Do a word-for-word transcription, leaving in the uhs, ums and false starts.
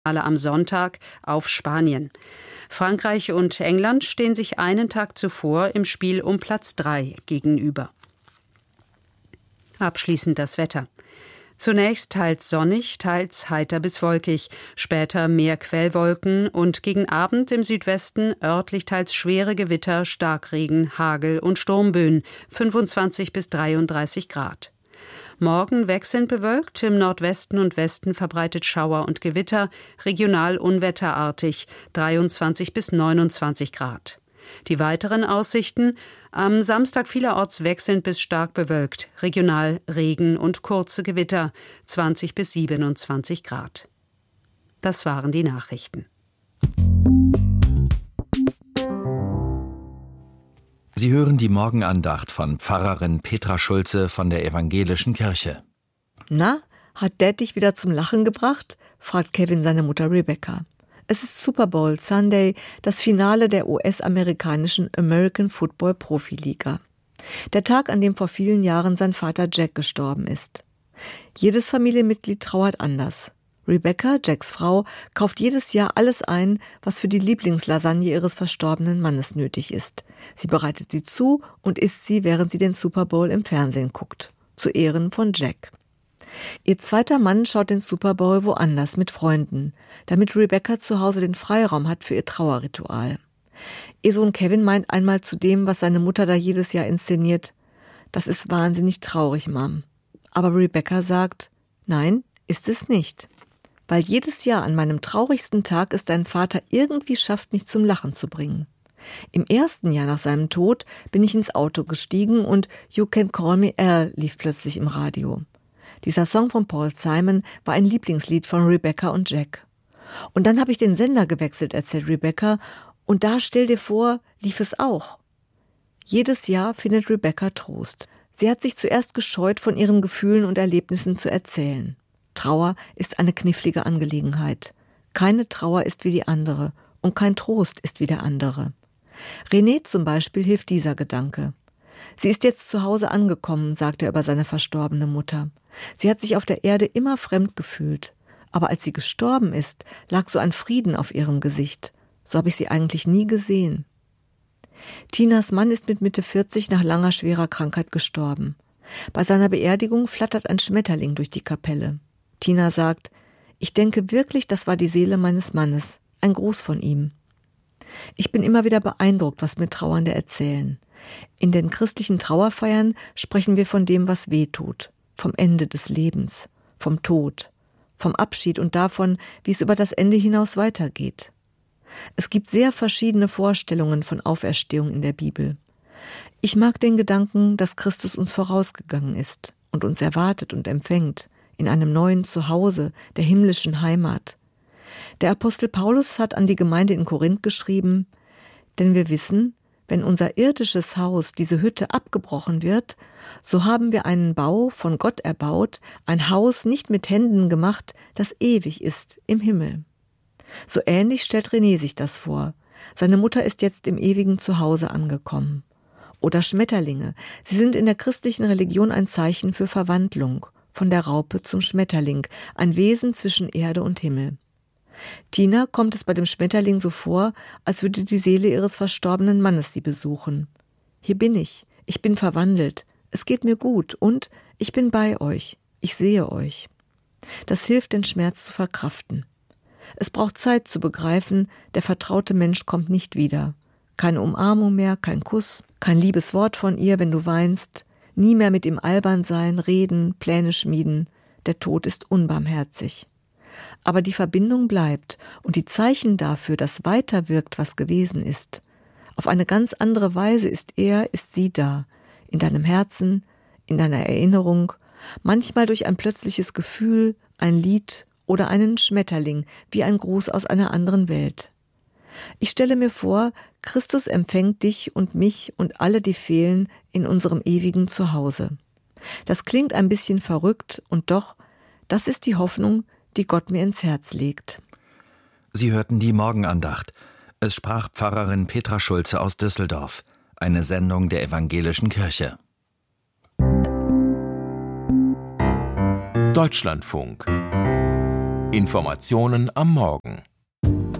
am Sonntag auf Spanien. Frankreich und England stehen sich einen Tag zuvor im Spiel um Platz drei gegenüber. Abschließend das Wetter. Zunächst teils sonnig, teils heiter bis wolkig, später mehr Quellwolken und gegen Abend im Südwesten örtlich teils schwere Gewitter, Starkregen, Hagel und Sturmböen, fünfundzwanzig bis dreiunddreißig Grad. Morgen wechselnd bewölkt, im Nordwesten und Westen verbreitet Schauer und Gewitter, regional unwetterartig, dreiundzwanzig bis neunundzwanzig Grad. Die weiteren Aussichten: am Samstag vielerorts wechselnd bis stark bewölkt, regional Regen und kurze Gewitter, zwanzig bis siebenundzwanzig Grad. Das waren die Nachrichten. Sie hören die Morgenandacht von Pfarrerin Petra Schulze von der Evangelischen Kirche. Na, hat Dad dich wieder zum Lachen gebracht? Fragt Kevin seine Mutter Rebecca. Es ist Super Bowl Sunday, das Finale der U S-amerikanischen American Football Profiliga. Der Tag, an dem vor vielen Jahren sein Vater Jack gestorben ist. Jedes Familienmitglied trauert anders. Rebecca, Jacks Frau, kauft jedes Jahr alles ein, was für die Lieblingslasagne ihres verstorbenen Mannes nötig ist. Sie bereitet sie zu und isst sie, während sie den Super Bowl im Fernsehen guckt. Zu Ehren von Jack. Ihr zweiter Mann schaut den Super Bowl woanders mit Freunden, damit Rebecca zu Hause den Freiraum hat für ihr Trauerritual. Ihr Sohn Kevin meint einmal zu dem, was seine Mutter da jedes Jahr inszeniert: Das ist wahnsinnig traurig, Mom. Aber Rebecca sagt: Nein, ist es nicht. Weil jedes Jahr an meinem traurigsten Tag es dein Vater irgendwie schafft, mich zum Lachen zu bringen. Im ersten Jahr nach seinem Tod bin ich ins Auto gestiegen und You Can Call Me Al lief plötzlich im Radio. Dieser Song von Paul Simon war ein Lieblingslied von Rebecca und Jack. Und dann habe ich den Sender gewechselt, erzählt Rebecca, und da, stell dir vor, lief es auch. Jedes Jahr findet Rebecca Trost. Sie hat sich zuerst gescheut, von ihren Gefühlen und Erlebnissen zu erzählen. Trauer ist eine knifflige Angelegenheit. Keine Trauer ist wie die andere und kein Trost ist wie der andere. René zum Beispiel hilft dieser Gedanke. Sie ist jetzt zu Hause angekommen, sagt er über seine verstorbene Mutter. Sie hat sich auf der Erde immer fremd gefühlt. Aber als sie gestorben ist, lag so ein Frieden auf ihrem Gesicht. So habe ich sie eigentlich nie gesehen. Tinas Mann ist mit Mitte vierzig nach langer, schwerer Krankheit gestorben. Bei seiner Beerdigung flattert ein Schmetterling durch die Kapelle. Tina sagt: Ich denke wirklich, das war die Seele meines Mannes. Ein Gruß von ihm. Ich bin immer wieder beeindruckt, was mir Trauernde erzählen. In den christlichen Trauerfeiern sprechen wir von dem, was weh tut. Vom Ende des Lebens, vom Tod, vom Abschied und davon, wie es über das Ende hinaus weitergeht. Es gibt sehr verschiedene Vorstellungen von Auferstehung in der Bibel. Ich mag den Gedanken, dass Christus uns vorausgegangen ist und uns erwartet und empfängt, in einem neuen Zuhause, der himmlischen Heimat. Der Apostel Paulus hat an die Gemeinde in Korinth geschrieben: Denn wir wissen, wenn unser irdisches Haus, diese Hütte, abgebrochen wird, so haben wir einen Bau von Gott erbaut, ein Haus nicht mit Händen gemacht, das ewig ist im Himmel. So ähnlich stellt René sich das vor. Seine Mutter ist jetzt im ewigen Zuhause angekommen. Oder Schmetterlinge. Sie sind in der christlichen Religion ein Zeichen für Verwandlung. Von der Raupe zum Schmetterling, ein Wesen zwischen Erde und Himmel. Tina kommt es bei dem Schmetterling so vor, als würde die Seele ihres verstorbenen Mannes sie besuchen. Hier bin ich, ich bin verwandelt, es geht mir gut und ich bin bei euch, ich sehe euch. Das hilft, den Schmerz zu verkraften. Es braucht Zeit zu begreifen, der vertraute Mensch kommt nicht wieder. Keine Umarmung mehr, kein Kuss, kein liebes Wort von ihr, wenn du weinst, nie mehr mit ihm albern sein, reden, Pläne schmieden. Der Tod ist unbarmherzig. Aber die Verbindung bleibt und die Zeichen dafür, dass weiter wirkt, was gewesen ist. Auf eine ganz andere Weise ist er, ist sie da. In deinem Herzen, in deiner Erinnerung, manchmal durch ein plötzliches Gefühl, ein Lied oder einen Schmetterling, wie ein Gruß aus einer anderen Welt. Ich stelle mir vor, Christus empfängt dich und mich und alle, die fehlen, in unserem ewigen Zuhause. Das klingt ein bisschen verrückt und doch, das ist die Hoffnung, die Gott mir ins Herz legt. Sie hörten die Morgenandacht. Es sprach Pfarrerin Petra Schulze aus Düsseldorf. Eine Sendung der Evangelischen Kirche. Deutschlandfunk. Informationen am Morgen.